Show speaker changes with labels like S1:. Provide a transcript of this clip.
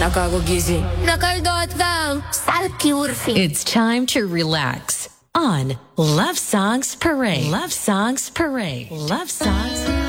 S1: Nakakagising. Nakaldot lang. Salty urfi.
S2: It's time to relax on Love Songs Parade. Love Songs Parade. Love Songs Parade.